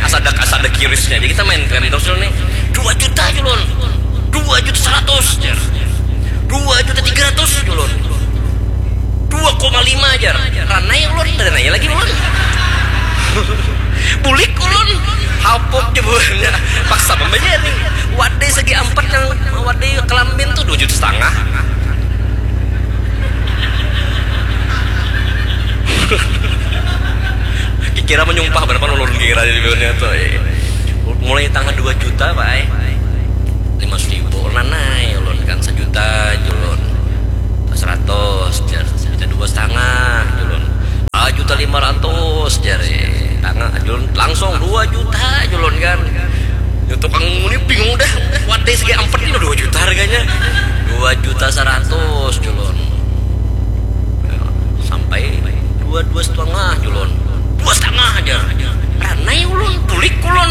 asada kirisnya jadi kita mainkan terus nih 2 juta julun 2.100.000 jar 2.300.000 julun 2,5 jar ranai ulun dan nanya lagi ulun bulik ulun hapuk jebuhnya paksa membayar nih wadai segi 4 yang wadai kelambin tuh 2,5 juta kira menyumpah berapa ulun kira di videonya tuh mulai tanggal 2 juta pak 500.000 nanai ulun kan 1 juta julun 100 jar 1,5 juta julun 1.500.000 jar tangga julun langsung 2 juta julun kan ya tukang ini bingung dah wadai segi 4 ini 2 juta harganya 2.100.000 julun sampai 2,5 julun 2,5 aja ranai ulun bulik ulun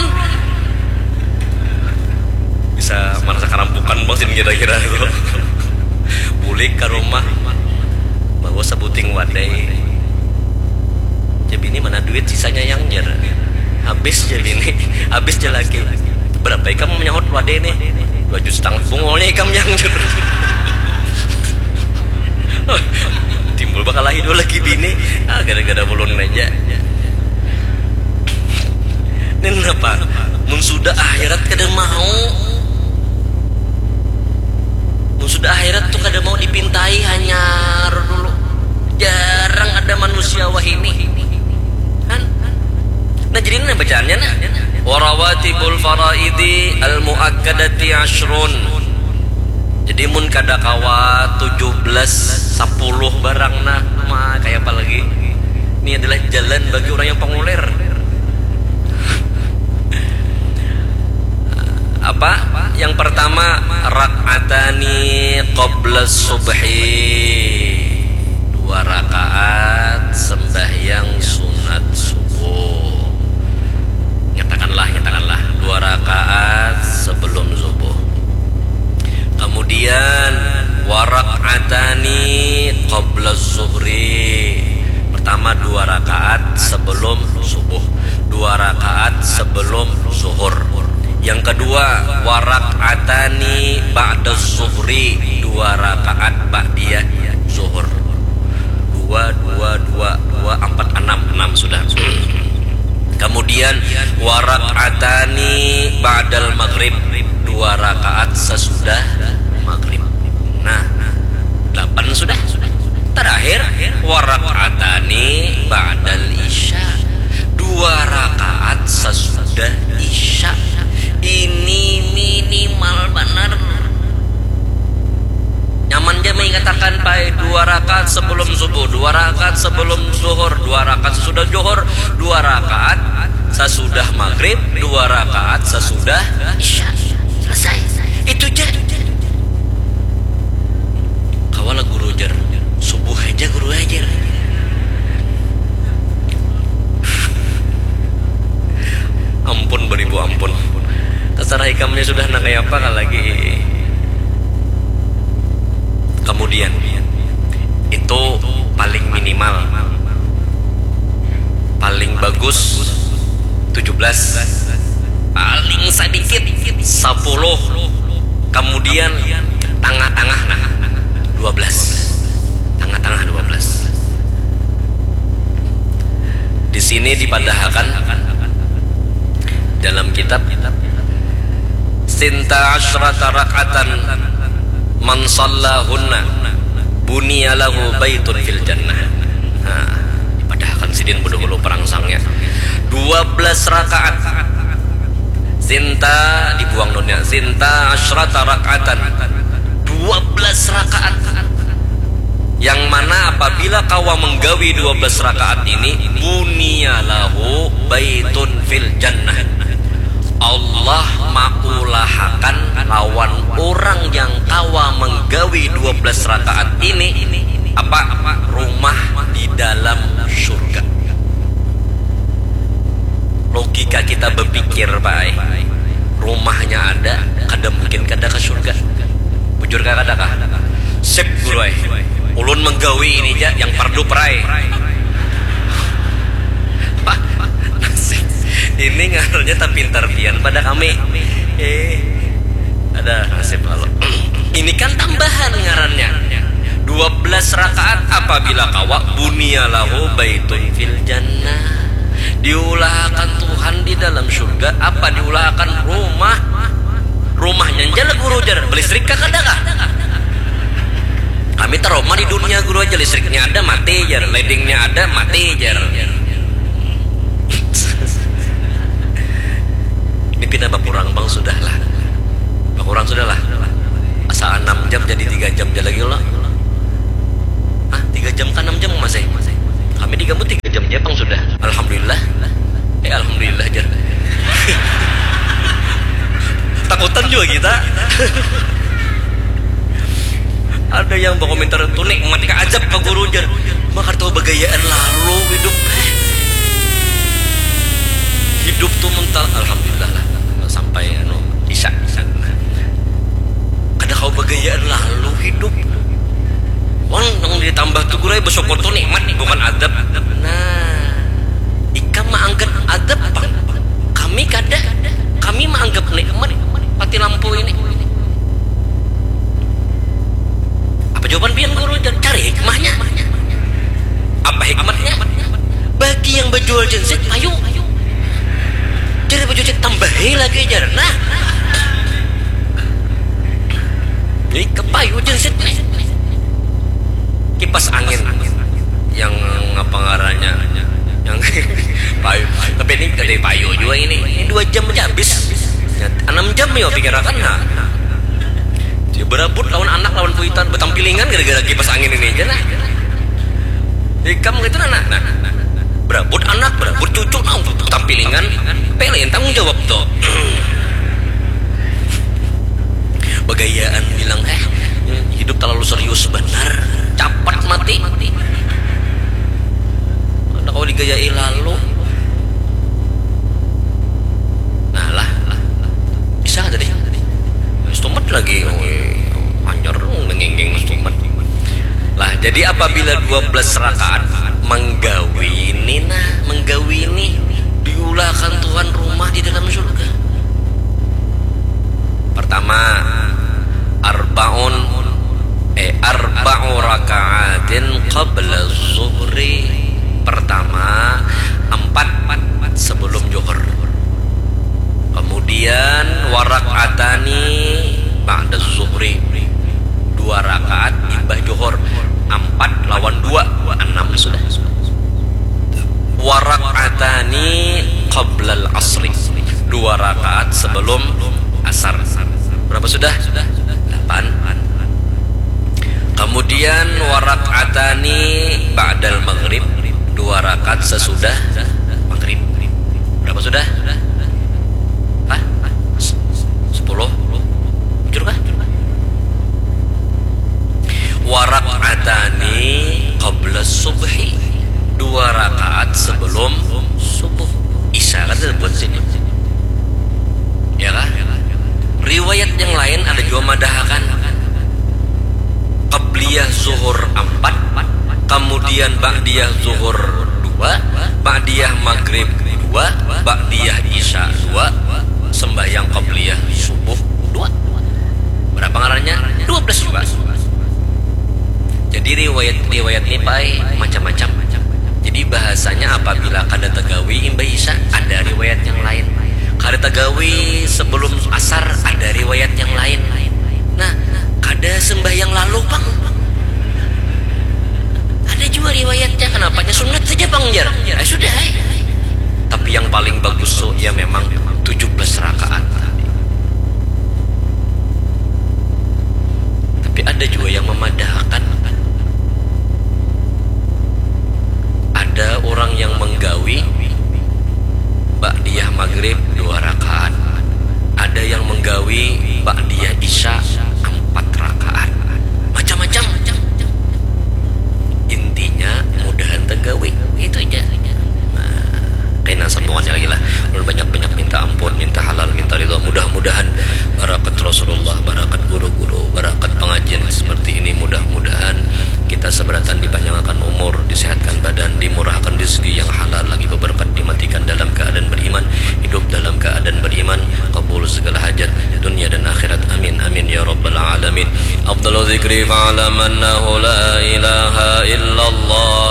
bisa merasa kerampukan bangsin kira-kira itu bulik ke rumah bawa sebuting wadai jadi ini mana duit sisanya yang jar habis jadi ini habis aja lagi berapa kamu menyahut wadai nih 2,5 juta bungolnya kamu yang jar timbul bakal lahir dulu lagi bini gara-gara bulun meja ini apa mun sudah akhirat kada mau mun sudah akhirat tuh kada mau dipintai hanya dulu jarang ada manusia wahini kan nah jadi ini bacaannya nah warawatibul faraidi al muakkadati 10 jadi mun kada kawa 17 10 barang nah mah kayak apa lagi ini adalah jalan bagi orang yang pengulir apa yang pertama rak'atani qabla subhi 2 rakaat sembahyang sunat subuh nyatakanlah 2 rakaat sebelum subuh kemudian warak'atani qabla zuhri pertama 2 rakaat sebelum subuh 2 rakaat sebelum zuhur yang kedua warak'atani ba'da zuhri 2 rakaat ba'diyah zuhur 2 4 6 sudah kemudian warak'atani ba'dal maghrib 2 rakaat sesudah maghrib nah 8 sudah terakhir warak'atani ba'dal isya 2 rakaat sesudah isya ini minimal benar nyaman dia mengatakan pai 2 rakaat sebelum subuh 2 rakaat sebelum zuhur 2 rakaat sesudah zuhur 2 rakaat sesudah maghrib 2 rakaat sesudah isya selesai itu aja kawala guru jar subuh aja guru aja ampun beribu ampun terserah hikamnya sudah nak kayak apa kan lagi kemudian itu paling minimal paling bagus 17 paling sedikit 10 kemudian tengah-tengah 12 tengah-tengah 12 di sini dipadahkan dalam kitab sinta asyrata rak'atan man sallahunna buniya lahu baitun fil jannah. Nah, padahal sidin bodoh-bodoh perangsangnya 12 rakaat sinta dibuang nonnya sinta asyrata rak'atan 12 rakaat yang mana apabila kawa menggawi 12 rakaat ini buniya lahu baitun fil jannah Allah makulahakan lawan orang yang kawa menggawi 12 rakaat ini apa rumah di dalam surga. Logika kita berpikir Pak, rumahnya ada, kada mungkin kada ke surga. Bujur kada kah? Sip guru ulun menggawi ini aja yang fardu perai. Pak, Ini ngaruhnya tak pintar pian pada kami. Ada nasib kalau ini kan tambahan ngarannya 12 rakaat apabila kawa bunyalahu baitun fil jannah, diulahkan Tuhan di dalam surga. Apa diulahkan? Rumahnya jalan guru jar listrik kakadakah kami teroma di dunia guru aja listriknya ada mati jar, ledingnya ada mati jar. Ini pindah bakurang bang sudahlah, bakurang sudahlah. Asal 6 jam jadi 3 jam aja lagi loh. 3 jam kan 6 jam masih. Kami digabut 3 jam aja bang sudah. Alhamdulillah. Alhamdulillah jar. Takutan juga kita. Ada yang berkomentar tuh nikmat ka ajab ka guru jar. Maka tahu bagayaan lalu hidup tuh mental. Alhamdulillah lah sampai isya. Kada kau bagayaan lalu hidup. Wong nang ditambah tuh guru bersyukur tuh nikmat bukan adab. Nah, ikam maanggap adab bang. Kami kada. Kami menganggap nikmat pati lampu ini. Apa jawaban pian guru? Cari hikmahnya. Apa hikmahnya? Bagi yang berjual genset, ayo. Cari baju genset tambahin lagi jar. Nah, ini kepayu genset. Kipas angin yang apa ngarannya? Yang payu. Tapi ini dari payu juga ini 2 jam aja habis. 6 jam ya pikirakan nah. Dia berebut lawan anak lawan puitan betampilingan gara-gara kipas angin ini aja nah. Kamu gitu nah. Berebut anak, berebut cucu nah betampilingan. Pelain tanggung jawab tuh. Bagayaan bilang hidup terlalu serius benar. Capat mati. Ada kau digayai lalu. Nah lah. Bisa tadi. Stomat lagi. Anjir ngengeng stomat. Lah jadi apabila 12 rakaat menggawi ini diulahkan Tuhan rumah di dalam surga. Pertama arba'u raka'atin qabla zuhri. Pertama 4 sebelum zuhur. Kemudian warak'atani ba'da zuhri 2 rakaat imbah zuhur. 4 lawan 2 6 sudah. Warak'atani qabla al-asri 2 rakaat sebelum asar. Berapa sudah? 8. Kemudian warak'atani ba'dal maghrib 2 rakaat sesudah maghrib. Berapa sudah? 10. Jujur kah? Warak'atani qabla subhi 2 rakaat sebelum subuh. Isya kan buat sini. Ya kah? Riwayat yang lain ada juga madahakan qabliyah zuhur 4, kemudian ba'diyah zuhur 2, ba'diyah maghrib 2, ba'diyah isya 2, sembahyang qabliyah subuh 2. Berapa ngarannya? 12 juga. Jadi riwayat ini macam-macam. Jadi bahasanya apabila kada tegawi imba isya ada riwayat yang lain. Kada tegawi sebelum asar ada riwayat yang lain. Nah, kada sembahyang lalu bang ada juga riwayatnya. Kenapanya sunat saja bang jar? Sudah. Tapi yang paling bagus ya memang 17 rakaat. Tapi ada juga yang memadahkan. Ada orang yang menggawi ba'diyah maghrib 2 rakaat. Ada yang menggawi ba'diyah isya 4 rakaat. Macam-macam. Intinya mudahan tegawi itu aja. Nah, kena sambungannya lagi lah. Banyak minta fa'lam annahu la ilaha illallah